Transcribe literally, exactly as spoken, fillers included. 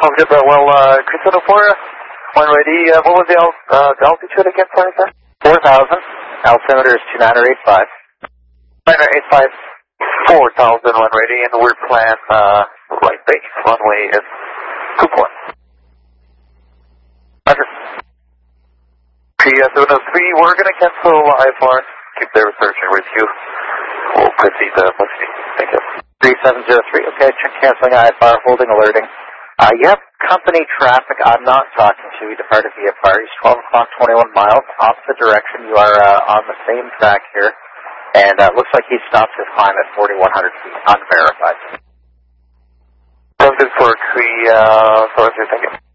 I'll get that. Well, uh, Chris one oh four, when ready, uh, what was the, al uh, the altitude again, sorry, sir? four thousand. Altimeter is two nine eight five. nine eight five, four thousand when ready, and we're plan, uh, right base, runway is two point. Roger. P S seven oh three, we're gonna cancel I F R, keep the researcher with you. We'll proceed, uh, let's see. Thank you. three seven zero three, okay, check canceling I F R, holding alerting. Uh, yep, company traffic, I'm not talking to you, departed via Far East, twelve o'clock, twenty-one miles, opposite direction, you are uh, on the same track here, and uh, looks like he stopped his climb at forty-one hundred feet, unverified. Sounds good for Cree, uh, sorry, thank you.